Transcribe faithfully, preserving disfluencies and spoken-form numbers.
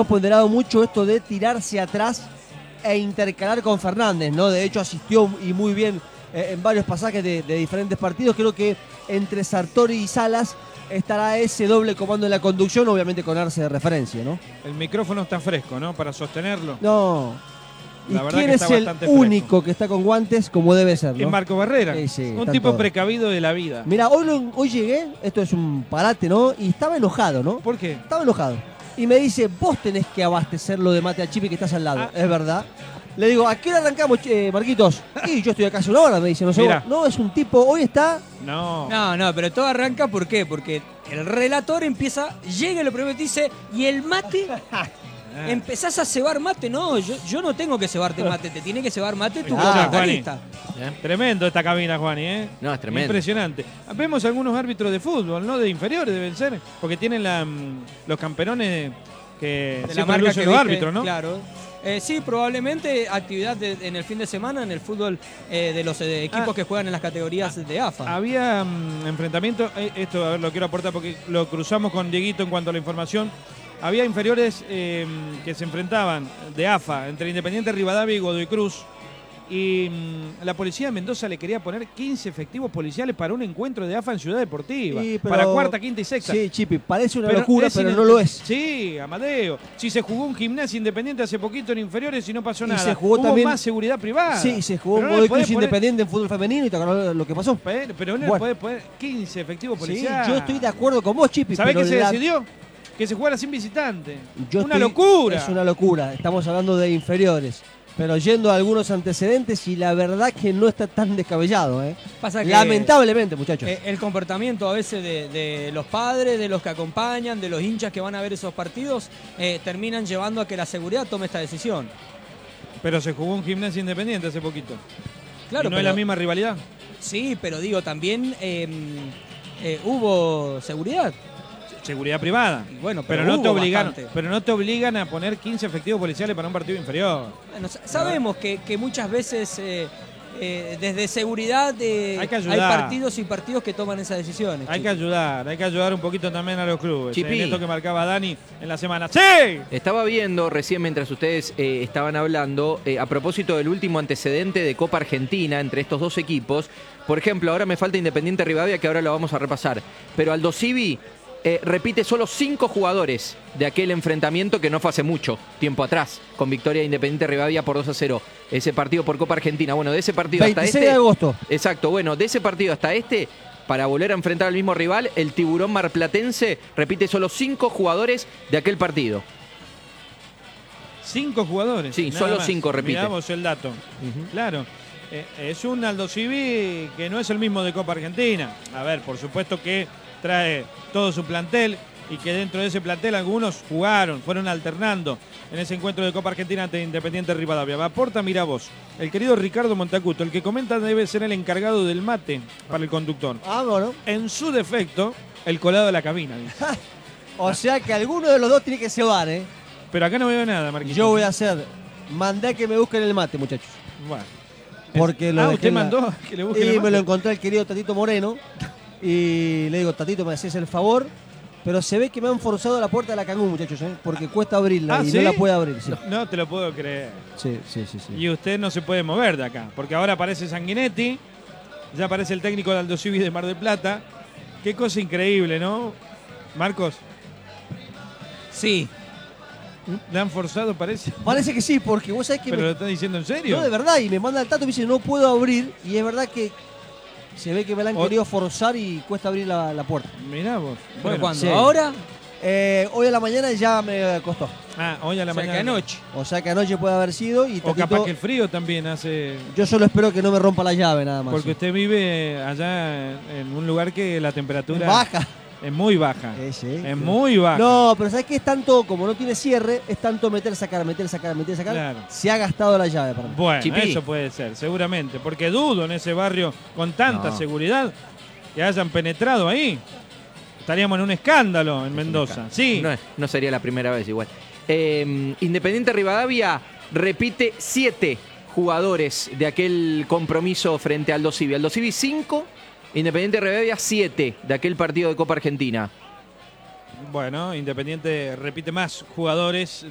habíamos ponderado mucho esto de tirarse atrás e intercalar con Fernández, ¿no? De hecho asistió y muy bien eh, en varios pasajes de, de diferentes partidos. Creo que entre Sartori y Salas estará ese doble comando en la conducción, obviamente con Arce de referencia, ¿no? El micrófono está fresco, ¿no? Para sostenerlo. No. ¿Y La verdad quién que es está el bastante único fresco. que está con guantes como debe ser, ¿no? Es Marco Barrera, Sí, sí, un están tipo todos. precavido de la vida. Mira, hoy, lo- hoy llegué, esto es un parate, ¿no? Y estaba enojado, ¿no? ¿Por qué? Estaba enojado. Y me dice, vos tenés que abastecerlo de mate al Chipi que estás al lado. Ah. Es verdad. Le digo, ¿a qué hora arrancamos, eh, Marquitos? Y yo estoy acá hace una hora, me dice. No sé, Mirá. vos. No, es un tipo, hoy está... No. No, no, pero todo arranca, ¿por qué? Porque el relator empieza, llega y lo primero que dice, ¿y el mate? Empezás a cebar mate. No, yo, yo no tengo que cebarte mate, te tiene que cebar mate tu Ah, comentarista. ¿Eh? Tremendo esta cabina, Juani, ¿eh? No, es tremendo. Impresionante. Vemos algunos árbitros de fútbol, ¿no? De inferiores deben ser, porque tienen la, mm, los camperones que De la siempre marca lucen que los viste, árbitros, ¿no? Claro. Eh, sí, probablemente actividad de- en el fin de semana en el fútbol eh, de los eh, equipos Ah. que juegan en las categorías de A F A. Había mm, enfrentamiento, eh, esto a ver, lo quiero aportar porque lo cruzamos con Dieguito en cuanto a la información. Había inferiores eh, que se enfrentaban de A F A entre Independiente Rivadavia y Godoy Cruz. Y mm, la policía de Mendoza le quería poner quince efectivos policiales para un encuentro de A F A en Ciudad Deportiva. Sí, pero- Para cuarta, quinta y sexta. Sí, Chipi, parece una locura, es pero ine- no lo es. Sí, Amadeo. Si se jugó un gimnasio independiente hace poquito en inferiores y no pasó Y nada. se jugó Hubo también- más seguridad privada. Sí, se jugó Pero un no le Godoy podés Cruz poner- Independiente en fútbol femenino y te acordás lo que pasó. Pero, pero no le Bueno. podés poner quince efectivos Sí, policiales. yo estoy de acuerdo con vos, Chipi. ¿Sabés pero qué se la- decidió? Que se jugara sin visitante. Yo Una estoy- locura. Es una locura. Estamos hablando de inferiores. Pero yendo a algunos antecedentes y la verdad que no está tan descabellado, ¿eh? Pasa que Lamentablemente, muchachos. eh, el comportamiento a veces de, de los padres, de los que acompañan, de los hinchas que van a ver esos partidos, eh, terminan llevando a que la seguridad tome esta decisión. Pero se jugó un gimnasio independiente hace poquito. Claro, ¿Y no pero- es la misma rivalidad? Sí, pero digo, también eh, eh, hubo seguridad. Seguridad privada. Y bueno, pero, pero no te hubo obligaron, bastante. pero no te obligan a poner quince efectivos policiales para un partido inferior. Bueno, sa- sabemos que, que muchas veces eh, eh, desde seguridad eh, Hay que hay ayudar. partidos y partidos que toman esas decisiones. Hay que chicos. ayudar, hay que ayudar un poquito también a los clubes. Chipi. En esto que marcaba Dani en la semana. ¡Sí! Estaba viendo recién mientras ustedes eh, estaban hablando, eh, a propósito del último antecedente de Copa Argentina entre estos dos equipos. Por ejemplo, ahora me falta Independiente Rivadavia, que ahora lo vamos a repasar. Pero Aldo Civi eh, repite solo cinco jugadores de aquel enfrentamiento que no fue hace mucho tiempo atrás, con victoria de Independiente Rivadavia por dos a cero. Ese partido por Copa Argentina. Bueno, de ese partido hasta veintiséis este... de agosto. Exacto, bueno, de ese partido hasta este, para volver a enfrentar al mismo rival, el Tiburón Marplatense repite solo cinco jugadores de aquel partido. Cinco jugadores. Sí, nada solo más. cinco, repite. Miramos el dato. Claro. Eh, es un Aldo Civi que no es el mismo de Copa Argentina. A ver, por supuesto que trae todo su plantel y que dentro de ese plantel algunos jugaron, fueron alternando en ese encuentro de Copa Argentina ante Independiente Rivadavia. Aporta, mira vos, el querido Ricardo Montacuto, el que comenta debe ser el encargado del mate para el conductor. Ah, bueno. En su defecto, el colado de la cabina, dice. O sea que alguno de los dos tiene que cebar, ¿eh? Pero acá no veo nada, Marquito. Yo voy a hacer. Mandé a que me busquen el mate, muchachos. Bueno. Porque lo ah, dejé usted en la- mandó que le busque Y el me mate. lo encontré el querido Tatito Moreno. Y le digo, Tatito, me haces el favor. Pero se ve que me han forzado la puerta de la Cangú, muchachos, ¿eh? Porque cuesta abrirla ¿Ah, y sí? no la puede abrir. Sí, No te lo puedo creer. sí, sí, sí. sí. Y usted no se puede mover de acá, porque ahora aparece Sanguinetti, ya aparece el técnico de Aldo Civi de Mar del Plata. Qué cosa increíble, ¿no? Marcos, Sí, le han forzado, parece. Parece que sí, porque vos sabés que... ¿Pero me- lo está diciendo en serio? No, de verdad, y me manda el Tato y me dice, no puedo abrir. Y es verdad que se ve que me la han O- querido forzar y cuesta abrir la, la puerta. Mirá vos. ¿pero Bueno, cuándo? sí. ¿Ahora? Eh, hoy a la mañana ya me costó. Ah, hoy a la O sea, que mañana. anoche. O sea que anoche puede haber sido y O Tatito- capaz que el frío también hace... yo solo espero que no me rompa la llave nada más. Porque usted vive allá en un lugar que la temperatura baja. es muy baja. Eh, sí, es sí. muy baja. No, pero ¿sabes qué? Es tanto, como no tiene cierre, es tanto meter, sacar, meter, sacar, meter, sacar. Claro. Se ha gastado la llave para mí. Bueno, Chipi. eso puede ser, seguramente. Porque dudo en ese barrio con tanta No. seguridad que hayan penetrado ahí. Estaríamos en un escándalo en Mendoza. Sí. No, es- no sería la primera vez igual. Eh, Independiente Rivadavia repite siete jugadores de aquel compromiso frente a Aldo Civi. Aldo Civi cinco, Independiente Rivadavia siete de aquel partido de Copa Argentina. Bueno, Independiente repite más jugadores